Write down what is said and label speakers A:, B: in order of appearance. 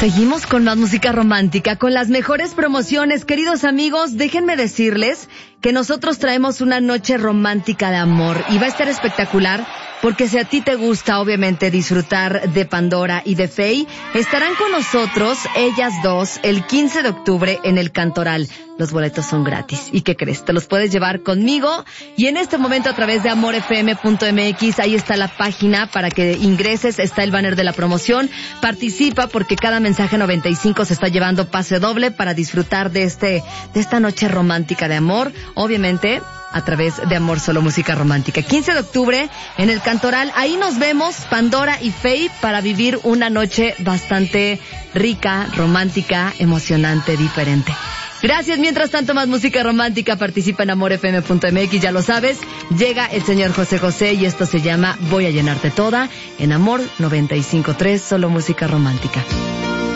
A: Seguimos con más música romántica, con las mejores promociones. Queridos amigos, déjenme decirles que nosotros traemos una noche romántica de amor y va a estar espectacular porque si a ti te gusta, obviamente, disfrutar de Pandora y de Faye, estarán con nosotros, ellas dos, el 15 de octubre en el Cantoral. Los boletos son gratis. ¿Y qué crees? Te los puedes llevar conmigo y en este momento a través de amorfm.mx, ahí está la página para que ingreses, está el banner de la promoción. Participa porque cada mensaje 95 se está llevando pase doble para disfrutar de esta noche romántica de amor, obviamente a través de Amor Solo Música Romántica. 15 de octubre en el Cantoral, ahí nos vemos, Pandora y Faye, para vivir una noche bastante rica, romántica, emocionante, diferente. Gracias. Mientras tanto, más música romántica. Participa en amorfm.mx, ya lo sabes. Llega el señor José José y esto se llama Voy a llenarte toda en Amor 95.3, solo música romántica.